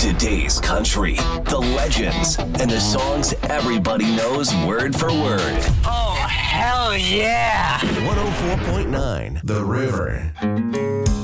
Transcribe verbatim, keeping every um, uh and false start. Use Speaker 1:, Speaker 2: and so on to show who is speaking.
Speaker 1: Today's country, the legends, and the songs everybody knows word for word.
Speaker 2: Oh, hell yeah!
Speaker 1: one oh four point nine The River.